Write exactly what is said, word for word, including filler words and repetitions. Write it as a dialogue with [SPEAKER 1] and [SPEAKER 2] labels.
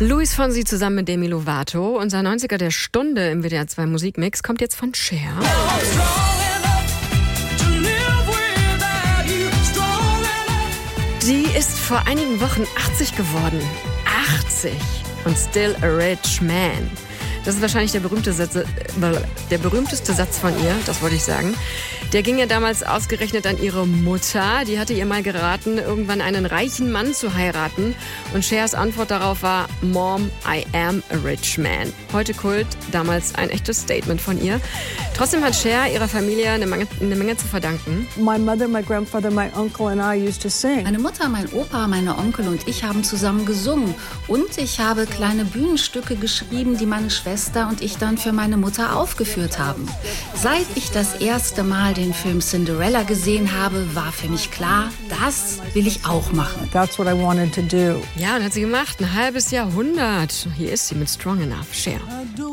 [SPEAKER 1] Luis Fonsi zusammen mit Demi Lovato. Unser neunziger der Stunde im W D R zwei Musikmix kommt jetzt von Cher. Die ist vor einigen Wochen achtzig geworden. achtzig und still a rich man. Das ist wahrscheinlich der, berühmte Satz, der berühmteste Satz von ihr, das wollte ich sagen. Der ging ja damals ausgerechnet an ihre Mutter. Die hatte ihr mal geraten, irgendwann einen reichen Mann zu heiraten. Und Chers Antwort darauf war, Mom, I am a rich man. Heute Kult, damals ein echtes Statement von ihr. Trotzdem hat Cher ihrer Familie eine Menge, eine Menge zu verdanken.
[SPEAKER 2] My mother, my grandfather, my uncle and I used to sing.
[SPEAKER 3] Meine Mutter, mein Opa, meine Onkel und ich haben zusammen gesungen. Und ich habe kleine Bühnenstücke geschrieben, die meine Schwester und ich dann für meine Mutter aufgeführt haben. Seit ich das erste Mal den Film Cinderella gesehen habe, war für mich klar, das will ich auch machen.
[SPEAKER 2] That's what I wanted to do.
[SPEAKER 1] Ja, und hat sie gemacht. Ein halbes Jahrhundert. Hier ist sie mit Strong Enough, Cher.